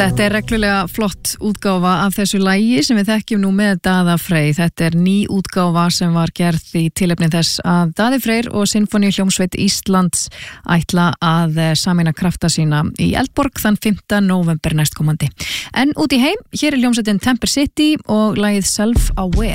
Þetta reglulega flott útgáfa af þessu lagi sem við þekkjum nú með Daða Frey. Þetta ný útgáfa sem var gerð í tilefni þess að Daði Freyr og Sinfóníuhljómsveit Íslands ætla að sameina krafta sína í Eldborg þann 5. nóvember næstkomandi. En út í heim, hér hljómsveitin Temper City og lagið Self Aware.